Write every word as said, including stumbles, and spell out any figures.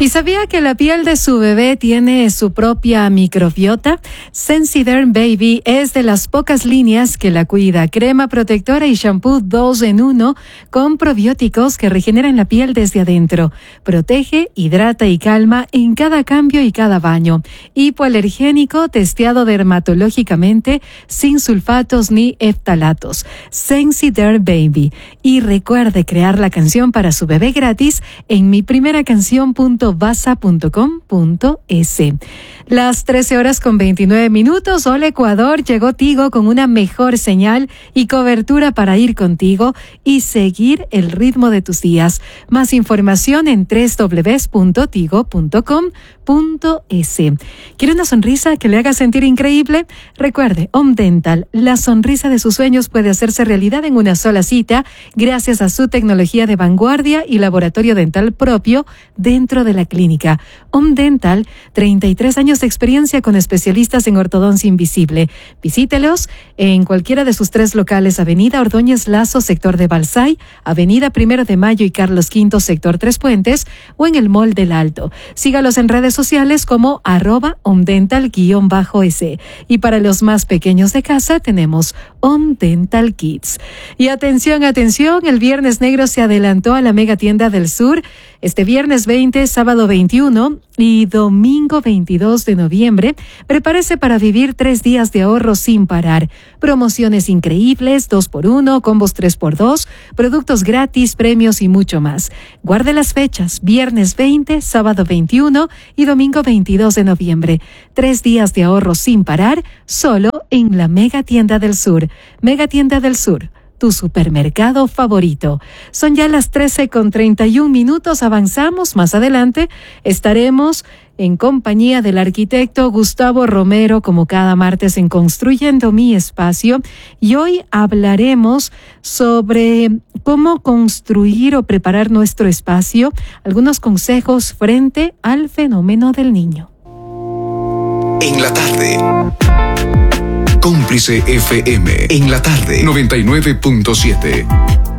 ¿Y sabía que la piel de su bebé tiene su propia microbiota? Sensiderm Baby es de las pocas líneas que la cuida. Crema protectora y shampoo dos en uno con probióticos que regeneran la piel desde adentro. Protege, hidrata y calma en cada cambio y cada baño. Hipoalergénico, testeado dermatológicamente, sin sulfatos ni eftalatos. Sensiderm Baby. Y recuerde crear la canción para su bebé gratis en mi primera canción punto basa punto com punto es. Las trece horas con veintinueve minutos. Hola Ecuador, llegó Tigo con una mejor señal y cobertura para ir contigo y seguir el ritmo de tus días. Más información en doble u doble u doble u punto tigo punto com punto es. ¿Quiere una sonrisa que le haga sentir increíble? Recuerde, Home Dental, la sonrisa de sus sueños puede hacerse realidad en una sola cita gracias a su tecnología de vanguardia y laboratorio dental propio dentro de la clínica. Home Dental, treinta y tres años de experiencia con especialistas en ortodoncia invisible. Visítelos en cualquiera de sus tres locales: Avenida Ordóñez Lazo, sector de Balsay, Avenida Primero de Mayo y Carlos Quinto, sector Tres Puentes, o en el Mall del Alto. Sígalos en redes sociales como arroba homedental-s. Y para los más pequeños de casa tenemos Home Dental Kids. Y atención, atención, el Viernes Negro se adelantó a la Mega Tienda del Sur. Este viernes veinte, sábado veintiuno y domingo veintidós de noviembre, prepárese para vivir tres días de ahorro sin parar. Promociones increíbles, dos por uno, combos tres por dos, productos gratis, premios y mucho más. Guarde las fechas, viernes veinte, sábado veintiuno y domingo veintidós de noviembre. Tres días de ahorro sin parar, solo en la Mega Tienda del Sur. Mega Tienda del Sur, tu supermercado favorito. Son ya las trece con treinta y un minutos, avanzamos. Más adelante estaremos en compañía del arquitecto Gustavo Romero, como cada martes en Construyendo Mi Espacio, y hoy hablaremos sobre cómo construir o preparar nuestro espacio, algunos consejos frente al fenómeno del niño. En la tarde. Cómplice F M, en la tarde, noventa y nueve punto siete.